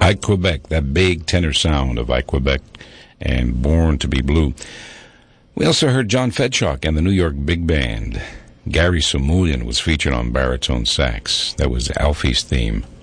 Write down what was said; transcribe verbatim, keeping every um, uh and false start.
Ike Quebec, that big tenor sound of Ike Quebec and Born to be Blue. We also heard John Fedchock and the New York Big Band. Gary Sumulian was featured on baritone sax. That was Alfie's theme